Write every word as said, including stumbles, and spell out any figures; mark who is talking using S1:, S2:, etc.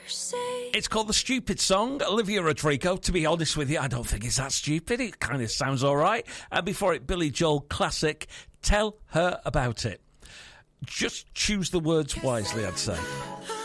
S1: It's called The Stupid Song. Olivia Rodrigo. To be honest with you, I don't think it's that stupid. It kind of sounds all right. And before it, Billy Joel classic, Tell Her About It. Just choose the words wisely, I'd say.